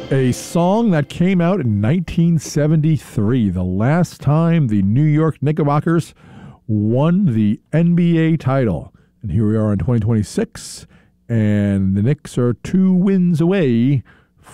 A song that came out in 1973, the last time the New York Knickerbockers won the NBA title. And here we are in 2026, and the Knicks are 2 wins away